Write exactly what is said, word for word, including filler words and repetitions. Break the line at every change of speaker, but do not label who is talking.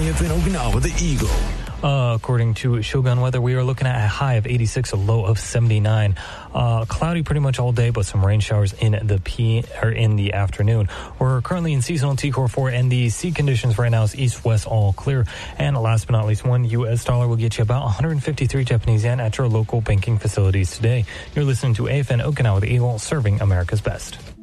A F N Okinawa, the Eagle.
Uh, according to Shogun Weather, we are looking at a high of eighty-six, a low of seventy-nine. Uh, cloudy pretty much all day, but some rain showers in the p or in the afternoon. We're currently in seasonal T Core four, and the sea conditions right now is east-west all clear. And last but not least, one U S dollar will get you about one hundred fifty-three Japanese yen at your local banking facilities today. You're listening to A F N Okinawa, the Eagle, serving America's best.